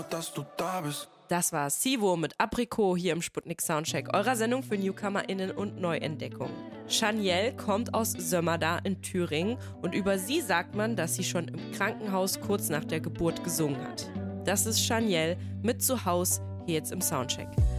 dass du da bist. Das war Sivo mit Aprikot hier im Sputnik Soundcheck, eurer Sendung für NewcomerInnen und Neuentdeckungen. Shaniel kommt aus Sömmerda in Thüringen und über sie sagt man, dass sie schon im Krankenhaus kurz nach der Geburt gesungen hat. Das ist Shaniel mit Zuhaus hier jetzt im Soundcheck.